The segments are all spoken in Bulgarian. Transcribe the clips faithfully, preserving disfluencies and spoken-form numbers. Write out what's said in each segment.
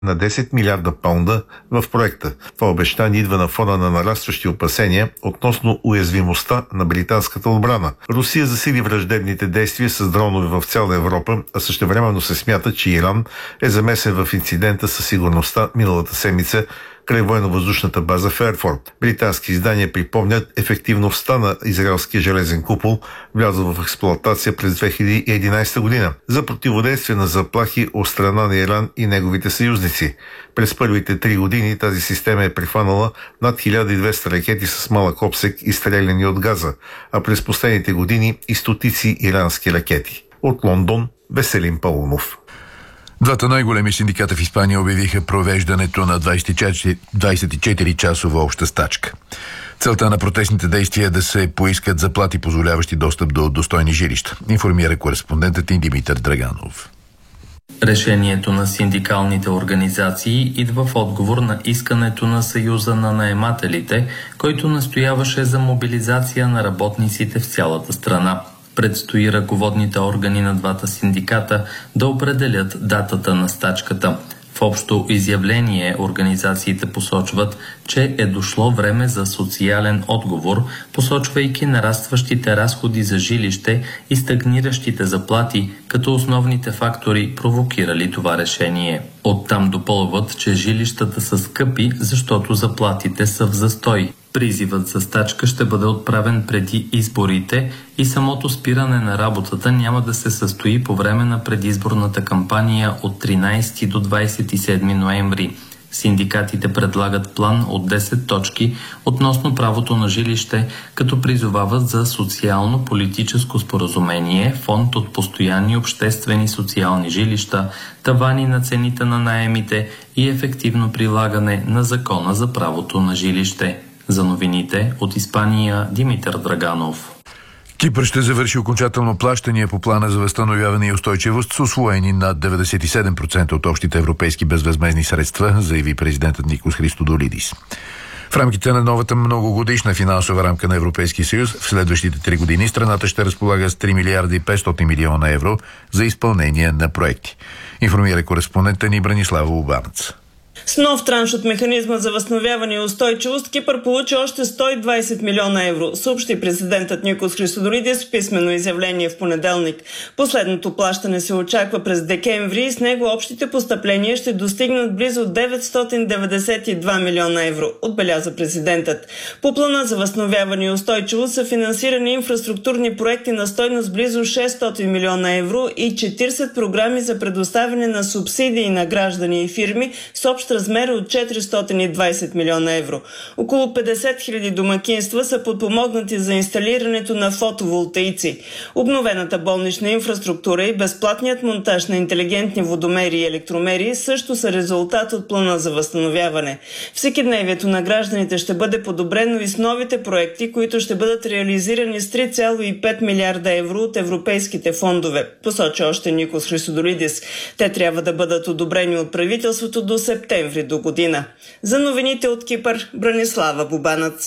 на десет милиарда паунда в проекта. Това обещание идва на фона на нарастващи опасения относно уязвимостта на британската отбрана. Русия засили враждебните действия с дронове в цяла Европа, а същевременно се смята, че Иран е замесен в инцидента със сигурността миналата седмица край военно-въздушната база в Ерфорд. Британски издания припомнят ефективността на израелския железен купол, влязъл в експлоатация през две хиляди и единадесета година, за противодействие на заплахи от страна на Иран и неговите съюзници. През първите три години тази система е прихванала над хиляда и двеста ракети с малък обсек, изстреляни от Газа, а през последните години и стотици ирански ракети. От Лондон, Веселин Паунов. Двата най-големи синдиката в Испания обявиха провеждането на двадесет и четири часова обща стачка. Целта на протестните действия е да се поискат заплати, позволяващи достъп до достойни жилища, информира кореспондентът ни Димитър Драганов. Решението на синдикалните организации идва в отговор на искането на Съюза на наемателите, който настояваше за мобилизация на работниците в цялата страна. Предстои ръководните органи на двата синдиката да определят датата на стачката. В общо изявление организациите посочват, че е дошло време за социален отговор, посочвайки нарастващите разходи за жилище и стагниращите заплати като основните фактори, провокирали това решение. Оттам допълват, че жилищата са скъпи, защото заплатите са в застой. Призивът за стачка ще бъде отправен преди изборите и самото спиране на работата няма да се състои по време на предизборната кампания от тринадесети до двадесет и седми ноември. Синдикатите предлагат план от десет точки относно правото на жилище, като призовават за социално-политическо споразумение, фонд от постоянни обществени социални жилища, тавани на цените на наемите и ефективно прилагане на закона за правото на жилище. За новините от Испания, Димитър Драганов. Кипър ще завърши окончателно плащания по плана за възстановяване и устойчивост с усвоени над деветдесет и седем процента от общите европейски безвъзмездни средства, заяви президентът Никос Христодолидис. В рамките на новата многогодишна финансова рамка на Европейския съюз в следващите три години страната ще разполага с три милиарда и петстотин милиона евро за изпълнение на проекти, информира кореспондента ни Бранислава Обанец. С нов транш от механизма за възстановяване и устойчивост Кипър получи още сто и двадесет милиона евро, съобщи президентът Никос Христодолидис в писмено изявление в понеделник. Последното плащане се очаква през декември и с него общите постъпления ще достигнат близо деветстотин деветдесет и два милиона евро, отбеляза президентът. По плана за възстановяване и устойчивост са финансирани инфраструктурни проекти на стойност близо шестстотин милиона евро и четиридесет програми за предоставяне на субсидии на граждани и фирми с общ размер от четиристотин и двадесет милиона евро. Около петдесет хиляди домакинства са подпомогнати за инсталирането на фотоволтаици. Обновената болнична инфраструктура и безплатният монтаж на интелигентни водомери и електромери също са резултат от плана за възстановяване. Всекидневието на гражданите ще бъде подобрено и с новите проекти, които ще бъдат реализирани с три цяло и пет милиарда евро от европейските фондове, посочи още Никос Христодолидис. Те трябва да бъдат одобрени от правителството до септември до година. За новините от Кипър, Бранислава Бубанец.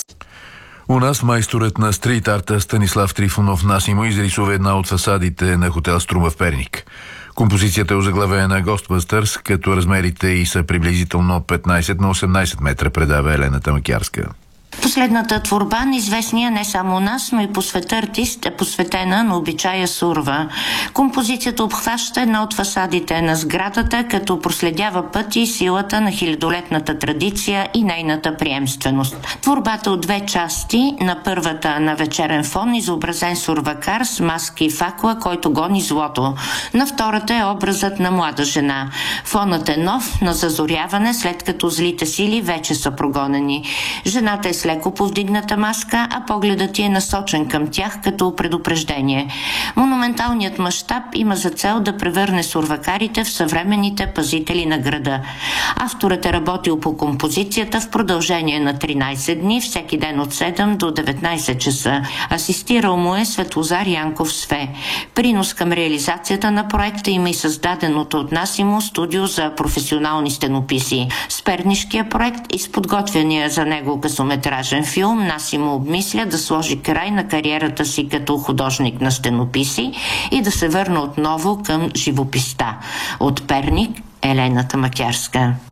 У нас майсторът на стрит-арта Станислав Трифонов Насимо изрисува една от фасадите на хотел Струма в Перник. Композицията е озаглавена Ghostbusters, като размерите й са приблизително петнадесет на осемнадесет метра, предава Елена Тамакярска. Последната творба на известния не само у нас, но и по света артист е посветена на обичая сурва. Композицията обхваща една от фасадите на сградата, като проследява път и силата на хилядолетната традиция и нейната приемственост. Творбата от две части. На първата на вечерен фон изобразен сурвакар с маска и факла, който гони злото. На втората е образът на млада жена. Фонът е нов, на зазоряване, след като злите сили вече са прогонени. Жената е с леко повдигната маска, а погледът е насочен към тях като предупреждение. Монументалният мащаб има за цел да превърне сурвакарите в съвременните пазители на града. Авторът е работил по композицията в продължение на тринадесет дни, всеки ден от седем до деветнадесет часа. Асистирал му е Светлозар Янков Све. Принос към реализацията на проекта има и създаденото от Насимо студио за професионални стенописи. С пернишкия проект и с подготвения за него късометражен филм Насимо обмисля да сложи край на кариерата си като художник на стенописи и да се върне отново към живописта. От Перник, Елена Тамакярска.